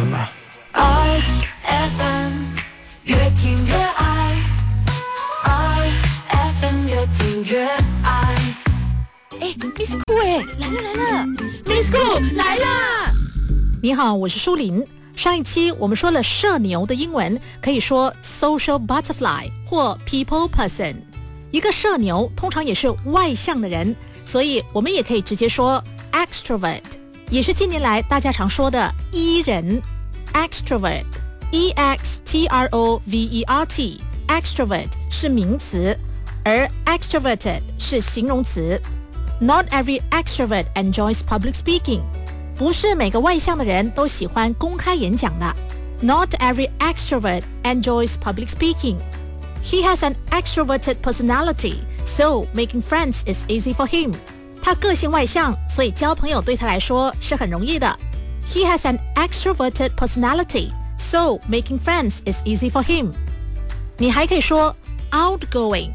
IFM 越听越爱 IFM 越听越爱。 Miss Cool 来了 Miss Cool 来了。你好，我是舒琳。上一期我们说了社牛的英文可以说 social butterfly 或 people person。一个社牛通常也是外向的人，所以我们也可以直接说 extrovert， 也是近年来大家常说的 E 人。extrovert E-X-T-R-O-V-E-R-T extrovert 是名词，而 extroverted 是形容词。Not every extrovert enjoys public speaking， 不是每个外向的人都喜欢公开演讲的。Not every extrovert enjoys public speaking. He has an extroverted personality, so making friends is easy for him. 他个性外向，所以交朋友对他来说是很容易的。He has an extroverted personality, so making friends is easy for him. 你还可以说 outgoing,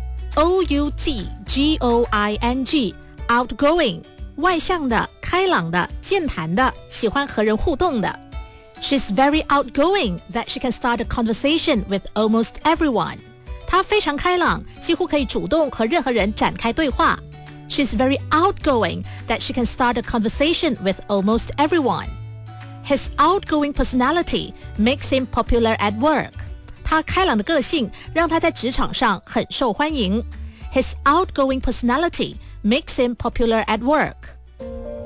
O-U-T-G-O-I-N-G, outgoing, 外向的、开朗的、健谈的，喜欢和人互动的。She's very outgoing that she can start a conversation with almost everyone. 她非常开朗，几乎可以主动和任何人展开对话。She's very outgoing that she can start a conversation with almost everyone. His outgoing personality makes him popular at work. 他开朗的个性让他在职场上很受欢迎。His outgoing personality makes him popular at work.